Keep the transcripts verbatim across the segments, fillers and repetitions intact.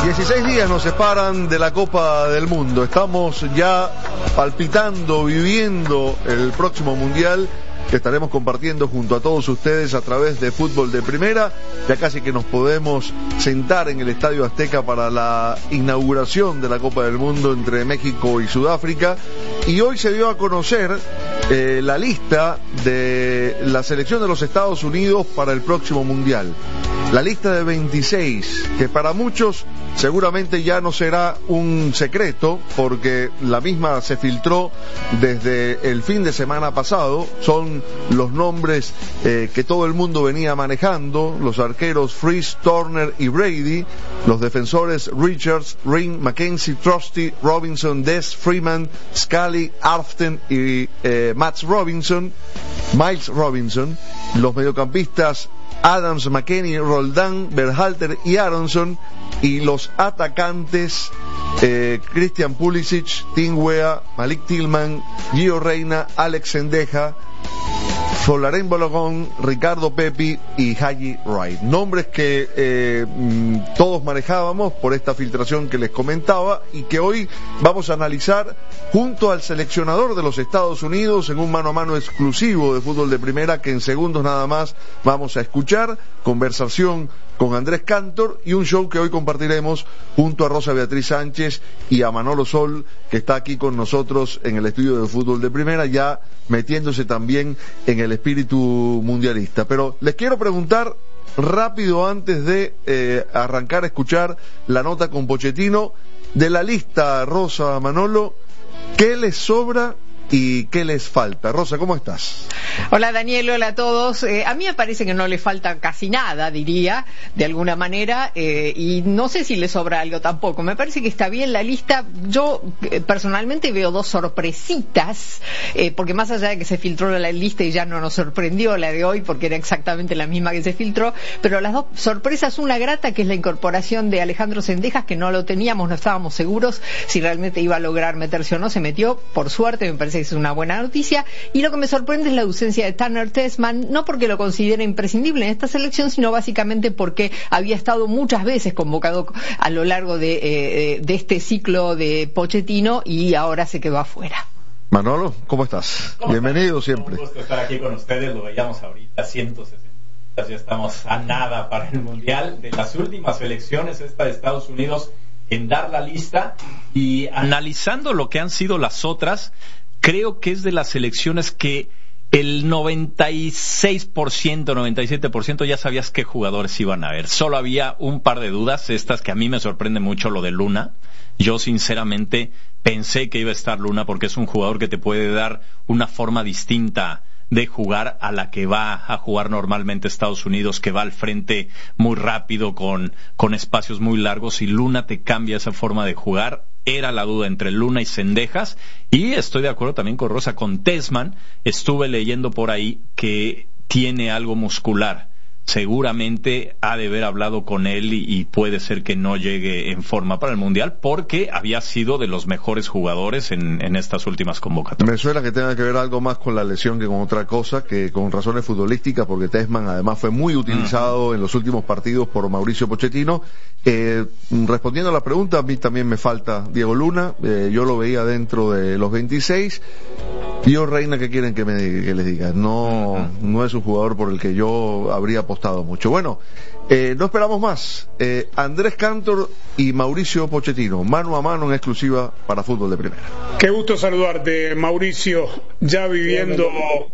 dieciséis días nos separan de la Copa del Mundo. Estamos ya palpitando, viviendo el próximo Mundial que estaremos compartiendo junto a todos ustedes a través de Fútbol de Primera. Ya casi que nos podemos sentar en el Estadio Azteca para la inauguración de la Copa del Mundo entre México y Sudáfrica. Y hoy se dio a conocer eh, la lista de la selección de los Estados Unidos para el próximo Mundial. La lista de veintiséis, que para muchos seguramente ya no será un secreto, porque la misma se filtró desde el fin de semana pasado. Son los nombres eh, que todo el mundo venía manejando: los arqueros Freese, Turner y Brady, los defensores Richards, Ring, McKenzie, Trusty, Robinson, Dess, Freeman, Scully, Arften y eh, Matt Robinson, Miles Robinson, los mediocampistas Adams, McKennie, Roldan, Berhalter y Aronson, y los atacantes eh, Christian Pulisic, Tim Weah, Malik Tillman, Gio Reyna, Alex Sendeja, Folarin Balogun, Ricardo Pepi y Haji Wright. Nombres que eh, todos manejábamos por esta filtración que les comentaba y que hoy vamos a analizar junto al seleccionador de los Estados Unidos en un mano a mano exclusivo de Fútbol de Primera, que en segundos nada más vamos a escuchar. Conversación con Andrés Cantor y un show que hoy compartiremos junto a Rosa Beatriz Sánchez y a Manolo Sol, que está aquí con nosotros en el estudio de Fútbol de Primera, ya metiéndose también en el espíritu mundialista. Pero les quiero preguntar rápido, antes de eh, arrancar a escuchar la nota con Pochettino, de la lista, Rosa, Manolo, ¿qué les sobra y qué les falta? Rosa, ¿cómo estás? Hola Daniel, hola a todos. Eh, a mí me parece que no le falta casi nada, diría, de alguna manera, eh, y no sé si le sobra algo tampoco. Me parece que está bien la lista. Yo eh, personalmente veo dos sorpresitas, eh, porque más allá de que se filtró la lista y ya no nos sorprendió la de hoy, porque era exactamente la misma que se filtró, pero las dos sorpresas, una grata, que es la incorporación de Alejandro Sendejas, que no lo teníamos, no estábamos seguros si realmente iba a lograr meterse o no. Se metió, por suerte, me parece que es una buena noticia. Y lo que me sorprende es la ausencia de Tanner Tessman, no porque lo considere imprescindible en esta selección, sino básicamente porque había estado muchas veces convocado a lo largo de, eh, de este ciclo de Pochettino y ahora se quedó afuera. Manolo, ¿cómo estás? ¿Cómo Bienvenido están? siempre. Un gusto estar aquí con ustedes. Lo veíamos ahorita, ciento sesenta, ya estamos a nada para el Mundial. De las últimas selecciones, esta de Estados Unidos, en dar la lista, y analizando lo que han sido las otras, creo que es de las selecciones que el noventa y seis por ciento, noventa y siete por ciento ya sabías qué jugadores iban a ver. Solo había un par de dudas, estas que a mí me sorprende mucho, lo de Luna. Yo sinceramente pensé que iba a estar Luna porque es un jugador que te puede dar una forma distinta de jugar a la que va a jugar normalmente Estados Unidos, que va al frente muy rápido con, con espacios muy largos, y Luna te cambia esa forma de jugar. Era la duda entre Luna y Sendejas, y estoy de acuerdo también con Rosa, con Tessman. Estuve leyendo por ahí que tiene algo muscular. Seguramente ha de haber hablado con él y, y puede ser que no llegue en forma para el Mundial, porque había sido de los mejores jugadores en, en estas últimas convocatorias. Me suena que tenga que ver algo más con la lesión que con otra cosa, que con razones futbolísticas, porque Tessman además fue muy utilizado uh-huh. en los últimos partidos por Mauricio Pochettino. Eh, respondiendo a la pregunta, a mí también me falta Diego Luna. Eh, yo lo veía dentro de los veintiséis. Gio Reyna, ¿qué quieren que, me, que les diga? No, uh-huh. no es un jugador por el que yo habría apostado mucho. Bueno, eh, no esperamos más. Eh, Andrés Cantor y Mauricio Pochettino, mano a mano en exclusiva para Fútbol de Primera. Qué gusto saludarte, Mauricio, ya viviendo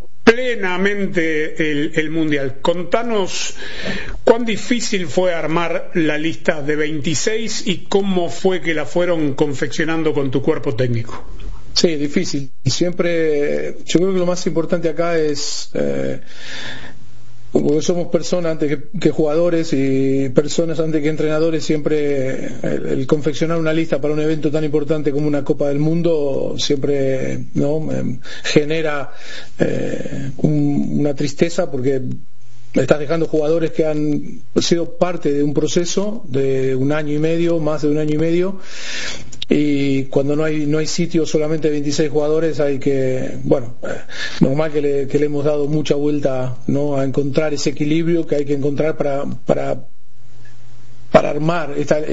plenamente el, el Mundial. Contanos cuán difícil fue armar la lista de veintiséis y cómo fue que la fueron confeccionando con tu cuerpo técnico. Sí, difícil. Siempre, yo creo que lo más importante acá es, eh, porque somos personas antes que, que jugadores y personas antes que entrenadores, siempre el, el confeccionar una lista para un evento tan importante como una Copa del Mundo siempre no eh, genera eh, un, una tristeza, porque estás dejando jugadores que han sido parte de un proceso de un año y medio, más de un año y medio. Y cuando no hay no hay sitio, solamente veintiséis jugadores, hay que, bueno, eh, normal que le, que le hemos dado mucha vuelta, ¿no?, a encontrar ese equilibrio que hay que encontrar para para para armar esta